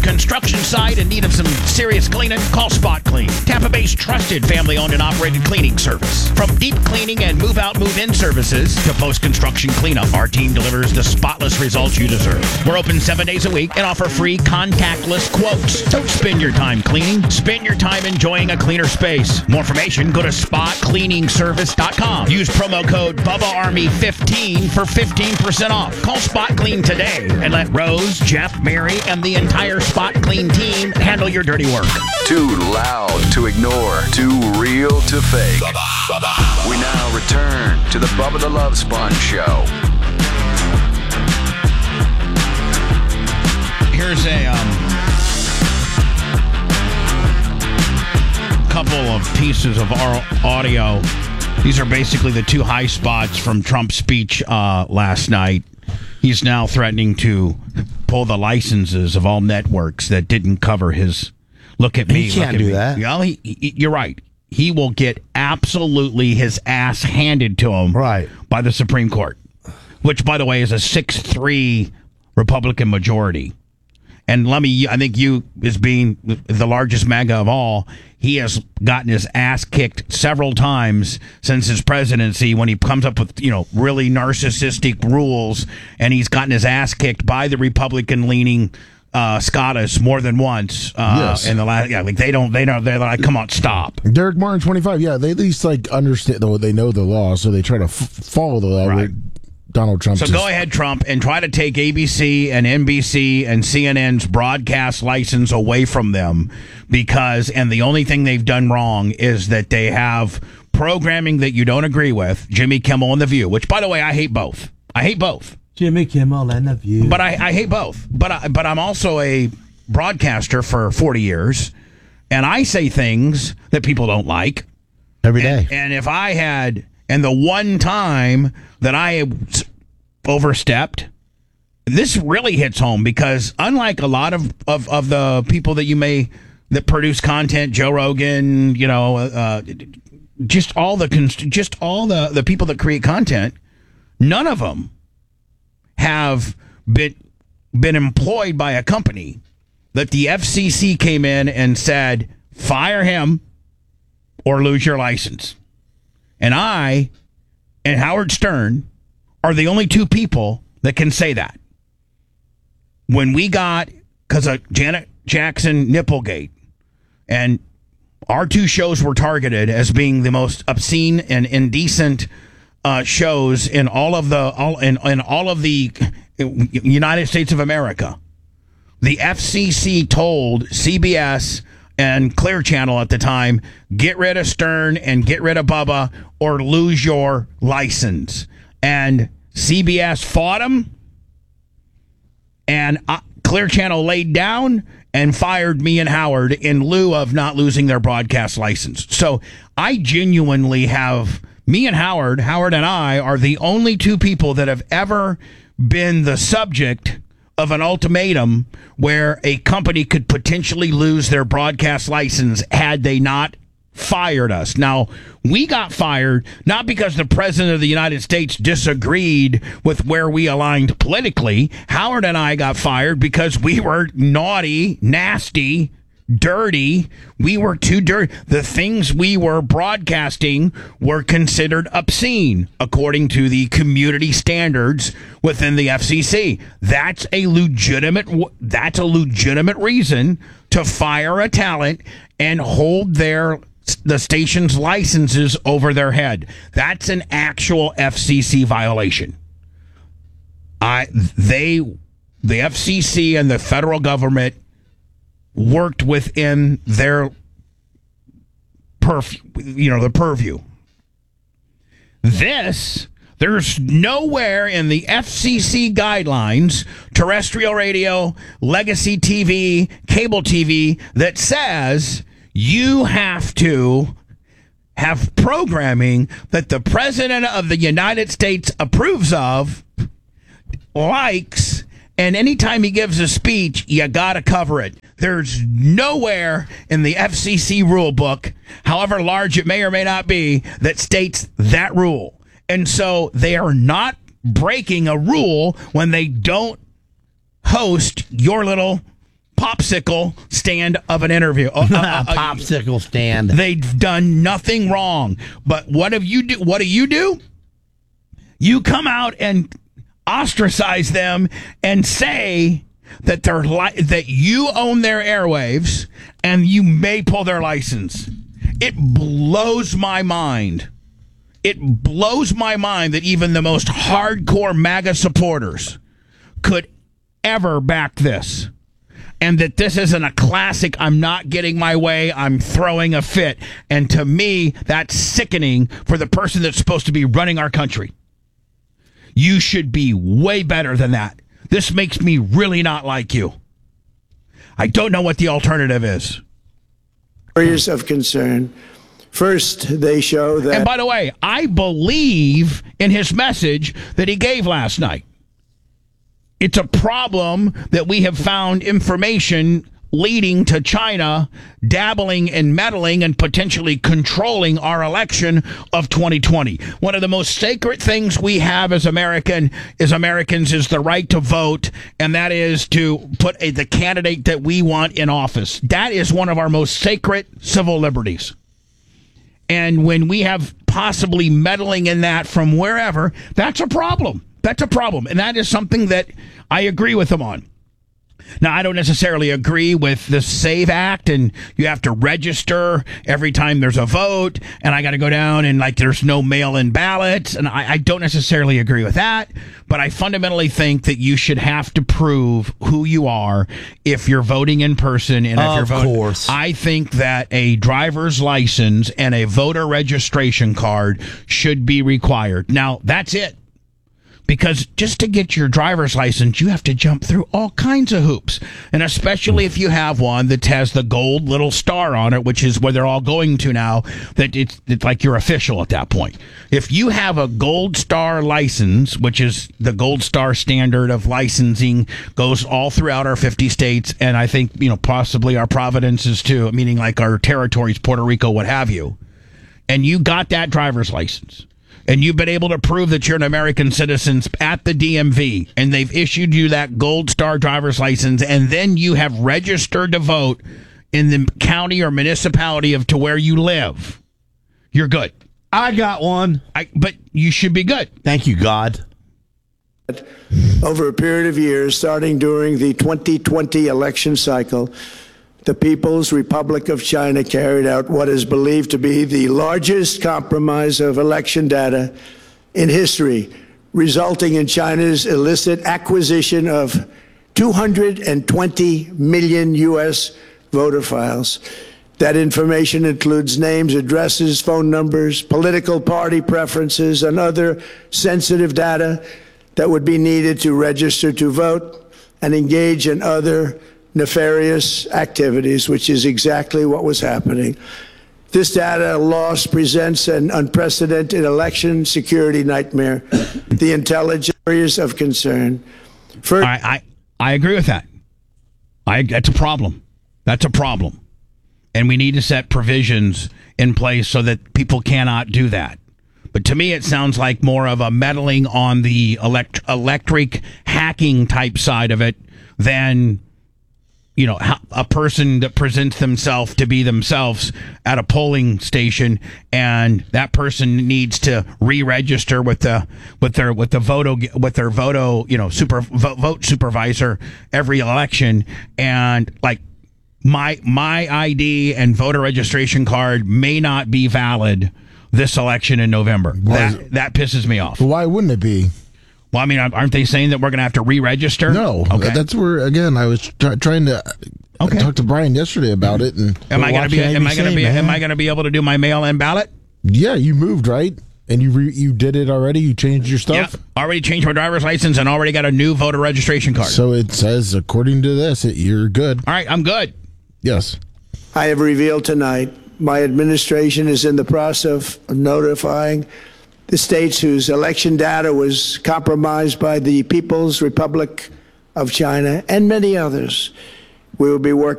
construction site in need of some serious cleaning? Call Spot Clean, Tampa Bay's trusted family-owned and operated cleaning service. From deep cleaning and move-out, move-in services to post-construction cleanup, our team delivers the spotless results you deserve. We're open 7 days a week and offer free contactless quotes. Don't spend your time cleaning. Spend your time enjoying a cleaner space. More information, go to spotcleaningservice.com. Use promo code BubbaArmy15 for 15% off. Call Spot Clean today and let Rose, Jeff, Mary, and the entire Spot Clean team handle your dirty work. Too loud to ignore, too real to fake. We now return to the Bubba the Love Sponge Show. Here's a couple of pieces of our audio. These are basically the two high spots from Trump's speech last night. He's now threatening to pull the licenses of all networks that didn't cover his. Look at me. He can't do that. You know, you're right. He will get absolutely his ass handed to him by the Supreme Court, which, by the way, is a 6-3 Republican majority. And I think you, as being the largest MAGA of all, he has gotten his ass kicked several times since his presidency when he comes up with, really narcissistic rules, and he's gotten his ass kicked by the Republican-leaning SCOTUS more than once. Yes. In the last, they're like, come on, stop. Derek Martin, 25. Yeah, they at least understand, though they know the law, so they try to follow the law. Right. Donald Trump. So go ahead, Trump, and try to take ABC and NBC and CNN's broadcast license away from them and the only thing they've done wrong is that they have programming that you don't agree with, Jimmy Kimmel and The View, which, by the way, I hate both. Jimmy Kimmel and The View. But I hate both. But I'm also a broadcaster for 40 years, and I say things that people don't like. Every day. And if I had... And the one time that I overstepped, this really hits home because unlike a lot of the people that produce content, Joe Rogan, just all the people that create content, none of them have been employed by a company that the FCC came in and said, fire him or lose your license. And I and Howard Stern are the only two people that can say that. When we got, because of Janet Jackson Nipplegate, and our two shows were targeted as being the most obscene and indecent shows in all of the United States of America, the FCC told CBS and Clear Channel at the time, get rid of Stern and get rid of Bubba or lose your license. And CBS fought him, and Clear Channel laid down and fired me and Howard in lieu of not losing their broadcast license. So I genuinely have, me and Howard and I are the only two people that have ever been the subject of an ultimatum where a company could potentially lose their broadcast license had they not fired us. Now, we got fired not because the president of the United States disagreed with where we aligned politically. Howard and I got fired because we were naughty, nasty, dirty. We were too dirty. The things we were broadcasting were considered obscene according to the community standards within the FCC. That's a legitimate reason to fire a talent and hold the station's licenses over their head. That's an actual FCC violation. The FCC and the federal government worked within their the purview. There's nowhere in the FCC guidelines, terrestrial radio, legacy TV, cable TV, that says you have to have programming that the President of the United States approves of, likes, and anytime he gives a speech, you got to cover it. There's nowhere in the FCC rule book, however large it may or may not be, that states that rule. And so they are not breaking a rule when they don't host your little popsicle stand of an interview. Popsicle stand. They've done nothing wrong. But what do you do? You come out and ostracize them and say that that you own their airwaves and you may pull their license. It blows my mind. It blows my mind that even the most hardcore MAGA supporters could ever back this. And that this isn't a classic, I'm not getting my way, I'm throwing a fit. And to me, that's sickening for the person that's supposed to be running our country. You should be way better than that. This makes me really not like you. I don't know what the alternative is. Areas of concern. First, they show that... And by the way, I believe in his message that he gave last night. It's a problem that we have found information leading to China dabbling and meddling and potentially controlling our election of 2020. One of the most sacred things we have as Americans is the right to vote, and that is to put the candidate that we want in office. That is one of our most sacred civil liberties. And when we have possibly meddling in that from wherever, that's a problem. That's a problem. And that is something that I agree with them on. Now, I don't necessarily agree with the SAVE Act, and you have to register every time there's a vote, and I got to go down and, there's no mail-in ballots, and I don't necessarily agree with that, but I fundamentally think that you should have to prove who you are if you're voting in person, and if you're voting. Of course. I think that a driver's license and a voter registration card should be required. Now, that's it. Because just to get your driver's license, you have to jump through all kinds of hoops. And especially if you have one that has the gold little star on it, which is where they're all going to now, that it's like you're official at that point. If you have a gold star license, which is the gold star standard of licensing, goes all throughout our 50 states, and I think, possibly our provinces too, meaning like our territories, Puerto Rico, what have you, and you got that driver's license, and you've been able to prove that you're an American citizen at the DMV, and they've issued you that gold star driver's license, and then you have registered to vote in the county or municipality to where you live, you're good. I got one. But you should be good. Thank you, God. Over a period of years, starting during the 2020 election cycle, the People's Republic of China carried out what is believed to be the largest compromise of election data in history, resulting in China's illicit acquisition of 220 million U.S. voter files. That information includes names, addresses, phone numbers, political party preferences, and other sensitive data that would be needed to register to vote and engage in other nefarious activities, which is exactly what was happening. This data loss presents an unprecedented election security nightmare. The intelligence areas of concern. I agree with that. That's a problem. That's a problem. And we need to set provisions in place so that people cannot do that. But to me, it sounds like more of a meddling on the electric hacking type side of it than a person that presents themselves to be themselves at a polling station, and that person needs to re-register with their vote supervisor every election, and my ID and voter registration card may not be valid this election in November. That pisses me off. Why wouldn't it be? Well, I mean, aren't they saying that we're going to have to re-register? No. Okay. That's where, again, I was trying to talk to Brian yesterday about it. And am I going to be able to do my mail-in ballot? Yeah, you moved, right? And you did it already? You changed your stuff? Yeah, already changed my driver's license and already got a new voter registration card. So it says, according to this, you're good. All right, I'm good. Yes. I have revealed tonight my administration is in the process of notifying the states whose election data was compromised by the People's Republic of China and many others. We will be working